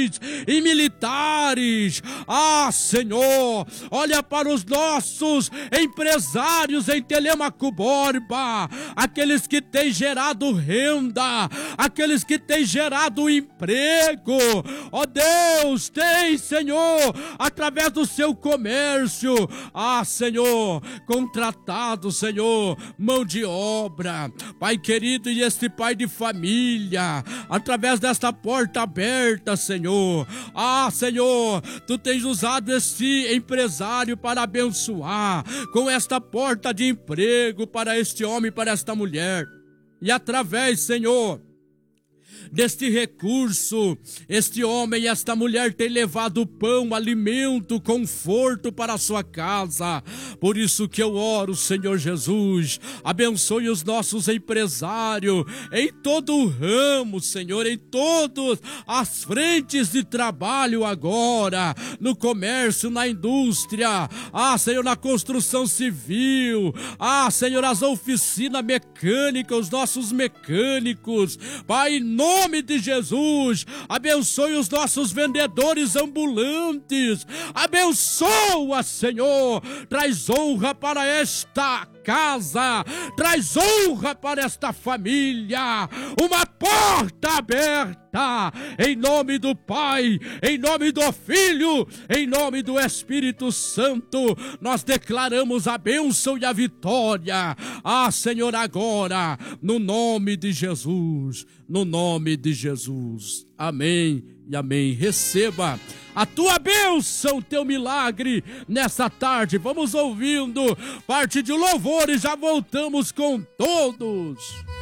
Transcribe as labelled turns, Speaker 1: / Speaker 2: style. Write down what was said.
Speaker 1: civis e militares. Ah, Senhor, olha para os nossos empresários em Telêmaco Borba, aqueles que têm gerado renda, aqueles que têm gerado emprego. Ó Deus, tem, Senhor, através do seu comércio, ah, Senhor, contratado, Senhor, mão de obra, Pai querido, e este pai de família, através desta porta aberta, Senhor, ah, Senhor, tu tens usado este empresário para abençoar com esta porta de emprego para este homem, para esta mulher, e através, Senhor, deste recurso, este homem e esta mulher têm levado pão, alimento, conforto para a sua casa. Por isso que eu oro, Senhor Jesus, abençoe os nossos empresários em todo o ramo, Senhor, em todas as frentes de trabalho agora, no comércio, na indústria, ah, Senhor, na construção civil, ah, Senhor, as oficinas mecânicas, os nossos mecânicos, Pai, em nome de Jesus, abençoe os nossos vendedores ambulantes, abençoa, Senhor, traz honra para esta casa, traz honra para esta família, uma porta aberta, em nome do Pai, em nome do Filho, em nome do Espírito Santo, nós declaramos a bênção e a vitória, ah, Senhor, agora, no nome de Jesus, no nome de Jesus, amém e amém. Receba a tua bênção, teu milagre nessa tarde. Vamos ouvindo parte de louvor e já voltamos com todos.